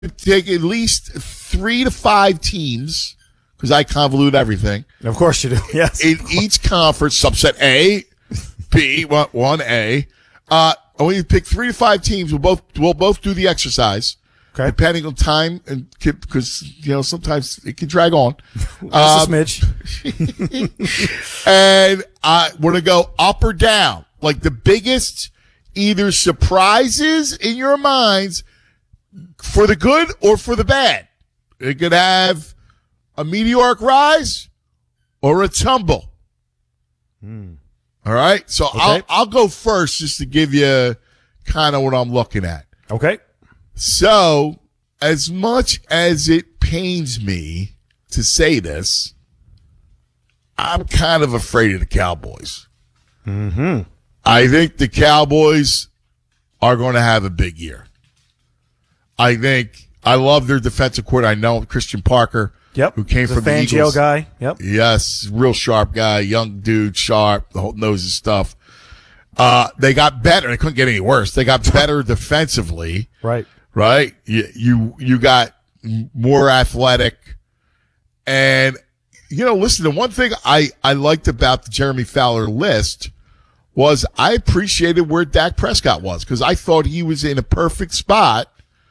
take at least 3 to 5 teams, because I convolute everything. Of course you do. Yes. In each conference, subset A, B, 1A. I want you to pick 3 to 5 teams. We'll both do the exercise. Okay. Depending on time, and because sometimes it can drag on. That's a smidge. And I want to go up or down, like the biggest either surprises in your minds for the good or for the bad. It could have a meteoric rise or a tumble. All right, so Okay. I'll go first just to give you kind of what I'm looking at. Okay. So, as much as it pains me to say this, I'm kind of afraid of the Cowboys. Mm-hmm. I think the Cowboys are going to have a big year. I love their defensive coordinator. I know Christian Parker, Yep. who came He's from a the Fangio Eagles. guy. Yep. Yes, real sharp guy, young dude, sharp, the whole knows his stuff. They got better. They couldn't get any worse. They got better defensively. Right. Right? You got more athletic. And, listen, the one thing I liked about the Jeremy Fowler list was I appreciated where Dak Prescott was, because I thought he was in a perfect spot.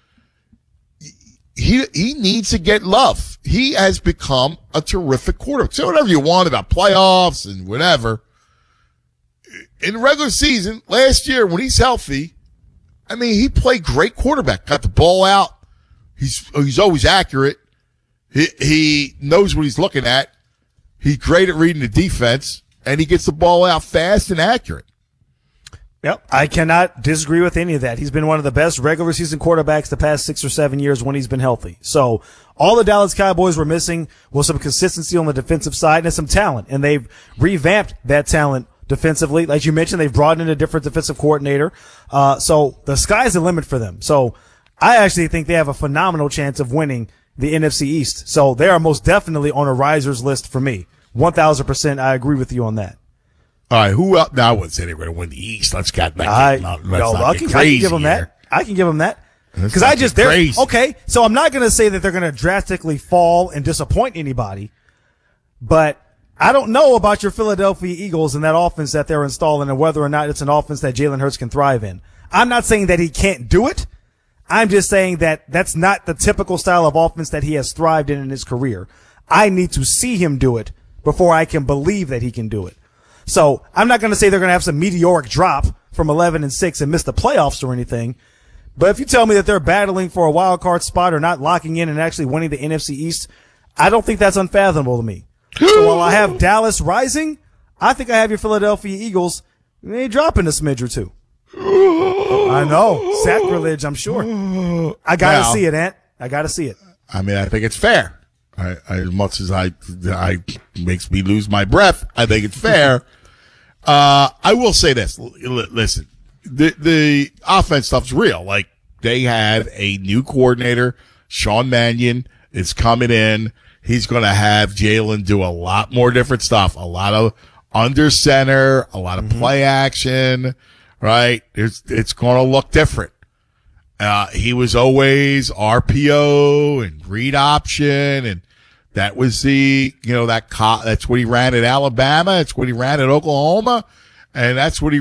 He needs to get love. He has become a terrific quarterback. Say whatever you want about playoffs and whatever. In the regular season, last year, when he's healthy, he played great quarterback. Got the ball out. He's always accurate. He knows what he's looking at. He's great at reading the defense, and he gets the ball out fast and accurate. Yep. I cannot disagree with any of that. He's been one of the best regular season quarterbacks the past 6 or 7 years when he's been healthy. So all the Dallas Cowboys were missing was some consistency on the defensive side and some talent, and they've revamped that talent defensively. Like you mentioned, they've brought in a different defensive coordinator. So the sky's the limit for them. So I actually think they have a phenomenal chance of winning the NFC East. So they are most definitely on a risers list for me. 1,000%. I agree with you on that. All right, who else? Now I wouldn't say they were going to win the East. Let's get back. I can give them that. I can give them that. Because they're crazy. Okay. So I'm not going to say that they're going to drastically fall and disappoint anybody, but I don't know about your Philadelphia Eagles and that offense that they're installing and whether or not it's an offense that Jalen Hurts can thrive in. I'm not saying that he can't do it. I'm just saying that that's not the typical style of offense that he has thrived in his career. I need to see him do it before I can believe that he can do it. So I'm not going to say they're going to have some meteoric drop from 11-6 and miss the playoffs or anything. But if you tell me that they're battling for a wild card spot or not locking in and actually winning the NFC East, I don't think that's unfathomable to me. So while I have Dallas rising, I think I have your Philadelphia Eagles. They dropping a smidge or two. I know. Sacrilege, I'm sure. I got to see it, Ant. I got to see it. I think it's fair. As much as I makes me lose my breath, I think it's fair. I will say this. Listen, the offense stuff's real. Like, they have a new coordinator, Sean Mannion, is coming in. He's going to have Jalen do a lot more different stuff. A lot of under center, a lot of play action, right? It's going to look different. He was always RPO and read option, and that was that's what he ran at Alabama. It's what he ran at Oklahoma, and that's what he